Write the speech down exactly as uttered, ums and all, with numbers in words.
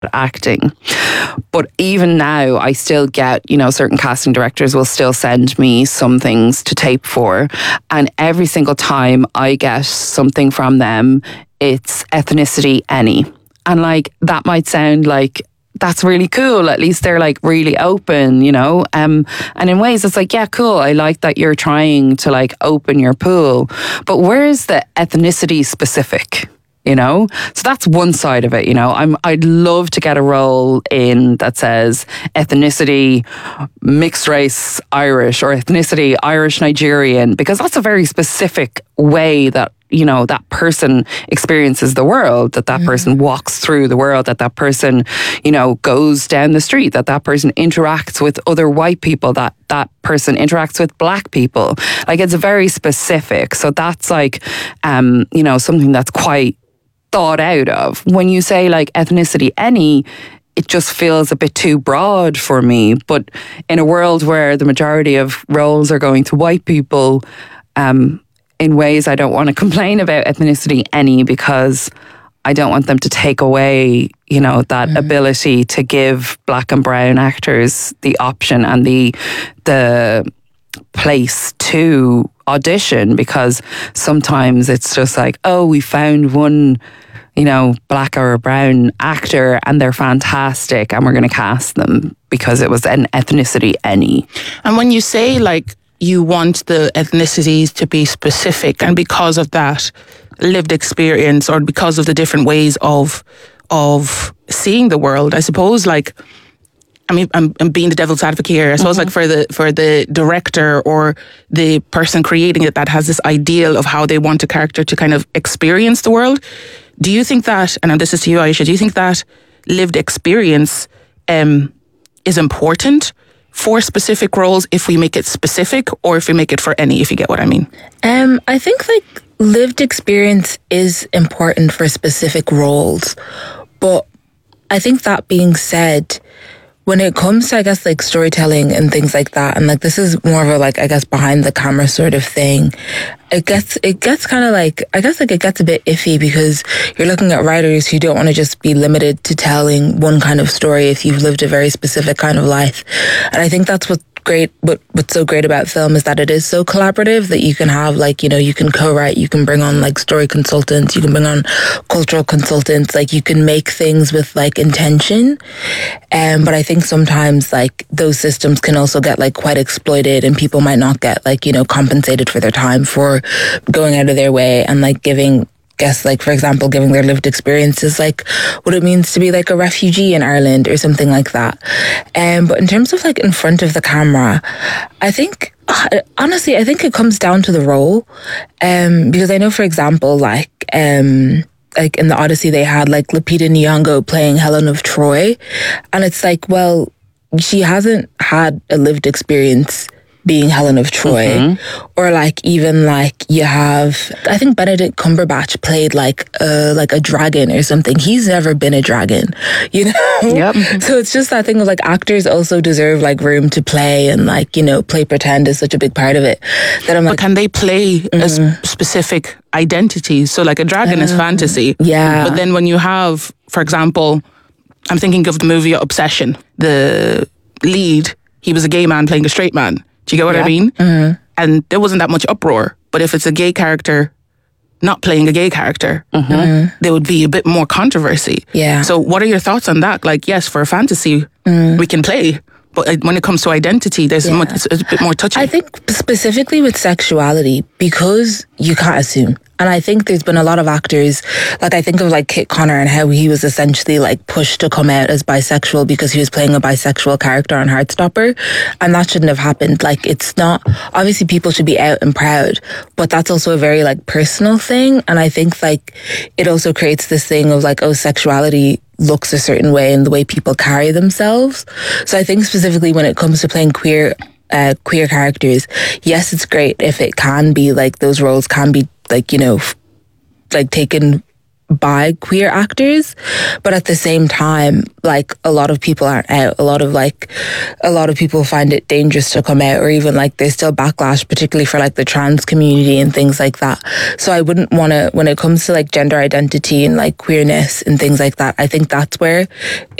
acting. But even now, I still get, you know, certain casting directors will still send me some things to tape for. And every single time I get something from them, it's ethnicity any. And like, that might sound like, that's really cool. At least they're like really open, you know? Um, and in ways it's like, yeah, cool. I like that you're trying to like open your pool. But where is the ethnicity specific? You know, so that's one side of it. You know, I'm I'd love to get a role in that says ethnicity mixed race Irish or ethnicity Irish Nigerian, because that's a very specific way that, you know, that person experiences the world, that that mm-hmm. person walks through the world, that that person, you know, goes down the street, that that person interacts with other white people, that that person interacts with black people. Like, it's very specific. So that's like, um, you know, something that's quite thought out of. When you say like ethnicity any, it just feels a bit too broad for me. But in a world where the majority of roles are going to white people, um, in ways I don't want to complain about ethnicity any, because I don't want them to take away, you know, that mm. ability to give black and brown actors the option and the the place to audition, because sometimes it's just like, oh, we found one, you know, black or a brown actor and they're fantastic and we're going to cast them because it was an ethnicity any. And when you say like you want the ethnicities to be specific, and because of that lived experience or because of the different ways of of seeing the world, I suppose like, I mean, I'm, I'm being the devil's advocate here. I suppose mm-hmm. like for the for the director or the person creating it that has this ideal of how they want a character to kind of experience the world, do you think that, and this is to you, Aisha, do you think that lived experience um, is important for specific roles if we make it specific, or if we make it for any, if you get what I mean? Um, I think like lived experience is important for specific roles. But I think that being said, when it comes to, I guess, like storytelling and things like that, and like this is more of a like, I guess, behind the camera sort of thing, it gets it gets kind of like, I guess like it gets a bit iffy, because you're looking at writers who don't want to just be limited to telling one kind of story if you've lived a very specific kind of life. And I think that's what great what what's so great about film is that it is so collaborative, that you can have like, you know, you can co-write, you can bring on like story consultants, you can bring on cultural consultants, like you can make things with like intention. Um, but I think sometimes like those systems can also get like quite exploited, and people might not get like, you know, compensated for their time for going out of their way and like giving guess, like, for example, giving their lived experiences, like what it means to be like a refugee in Ireland or something like that. Um, but in terms of like in front of the camera, I think, honestly, I think it comes down to the role. Um, because I know, for example, like, um, like in the Odyssey, they had like Lupita Nyong'o playing Helen of Troy. And it's like, well, she hasn't had a lived experience being Helen of Troy. Mm-hmm. Or like even like you have, I think Benedict Cumberbatch played like a, like a dragon or something. He's never been a dragon, you know? Yep. So it's just that thing of like actors also deserve like room to play, and like, you know, play pretend is such a big part of it. That I'm like, but can they play mm-hmm. a sp- specific identity? So like a dragon uh, is fantasy. Yeah. But then when you have, for example, I'm thinking of the movie Obsession. The lead, he was a gay man playing a straight man. Do you get what yeah. I mean? Mm-hmm. And there wasn't that much uproar. But if it's a gay character not playing a gay character, mm-hmm. there would be a bit more controversy. Yeah. So what are your thoughts on that? Like, yes, for a fantasy, mm. we can play. But when it comes to identity, there's yeah. much, it's, it's a bit more touchy. I think specifically with sexuality, because you can't assume. And I think there's been a lot of actors, like I think of like Kit Connor and how he was essentially like pushed to come out as bisexual because he was playing a bisexual character on Heartstopper. And that shouldn't have happened. Like, it's not, obviously people should be out and proud, but that's also a very like personal thing. And I think like it also creates this thing of like, oh, sexuality looks a certain way in the way people carry themselves. So I think specifically when it comes to playing queer uh, queer characters, yes, it's great if it can be like those roles can be like, you know, f- like taken by queer actors, but at the same time, like a lot of people aren't out. A lot of like, a lot of people find it dangerous to come out, or even like there's still backlash, particularly for like the trans community and things like that. So I wouldn't want to, when it comes to like gender identity and like queerness and things like that, I think that's where